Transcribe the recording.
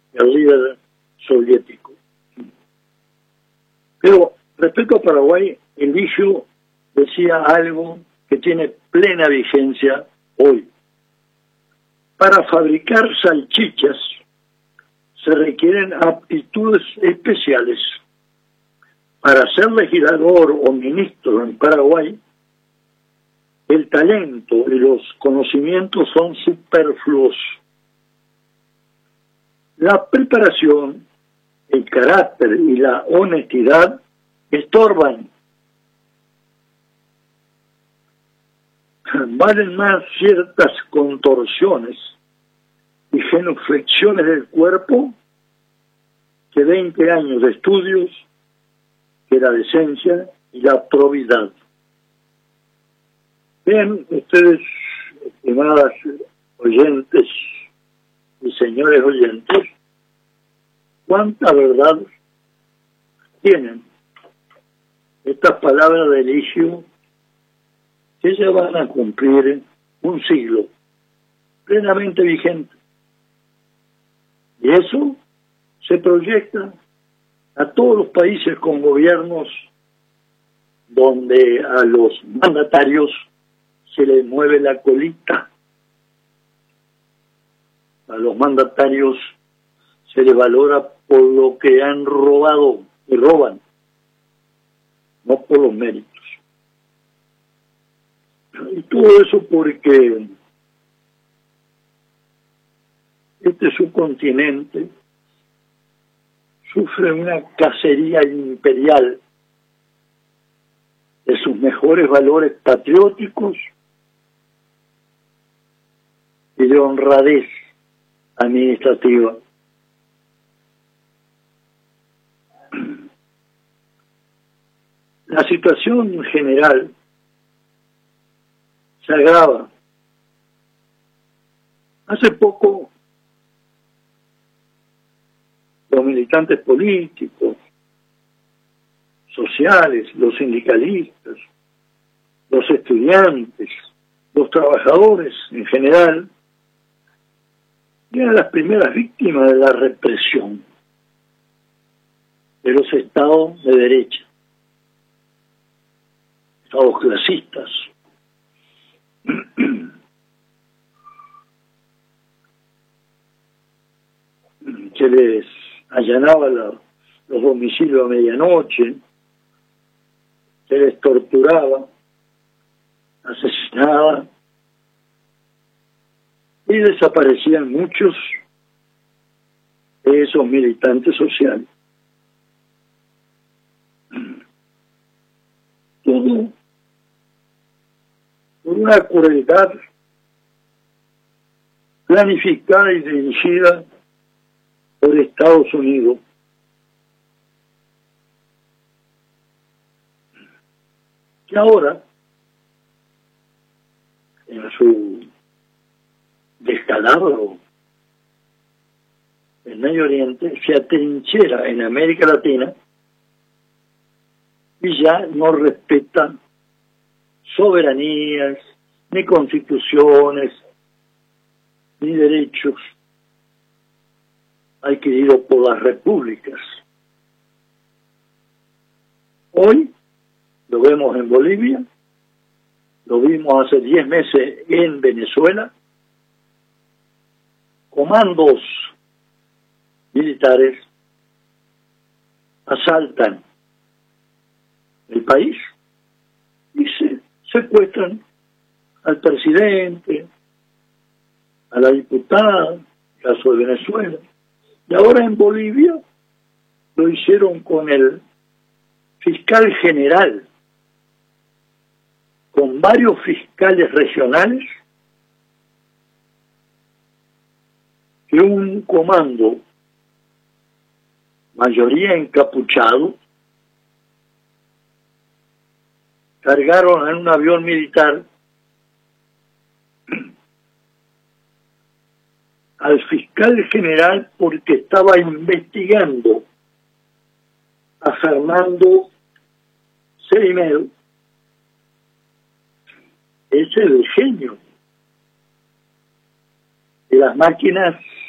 el líder soviético. Pero respecto a Paraguay, Eligio decía algo que tiene plena vigencia hoy. Para fabricar salchichas se requieren aptitudes especiales. Para ser legislador o ministro en Paraguay, el talento y los conocimientos son superfluos. La preparación, el carácter y la honestidad estorban. Valen más ciertas contorsiones y genuflexiones del cuerpo que 20 años de estudios, que la decencia y la probidad. Vean ustedes, estimadas oyentes y señores oyentes, cuánta verdad tienen estas palabras de Eligio, que ya van a cumplir un siglo plenamente vigente. Y eso se proyecta a todos los países con gobiernos donde a los mandatarios se les mueve la colita. A los mandatarios se les valora por lo que han robado y roban, no por los méritos. Y todo eso porque este subcontinente sufre una cacería imperial de sus mejores valores patrióticos y de honradez administrativa. La situación general se agrava. Hace poco, los militantes políticos, sociales, los sindicalistas, los estudiantes, los trabajadores en general, eran las primeras víctimas de la represión de los estados de derecha, estados clasistas. Se les allanaba los domicilios a medianoche, se les torturaba, asesinaba y desaparecían muchos de esos militantes sociales. Todo por una crueldad planificada y dirigida por Estados Unidos. Que ahora, en su descalabro en Medio Oriente, se atrinchera en América Latina y ya no respeta soberanías, ni constituciones, ni derechos adquiridos por las repúblicas. Hoy lo vemos en Bolivia, lo vimos hace 10 meses en Venezuela. Comandos militares asaltan el país y se secuestran al presidente, a la diputada, caso de Venezuela. Y ahora en Bolivia lo hicieron con el fiscal general, con varios fiscales regionales y un comando, mayoría encapuchado, cargaron en un avión militar al fiscal general porque estaba investigando a Fernando Cerimero. Ese es el genio de las máquinas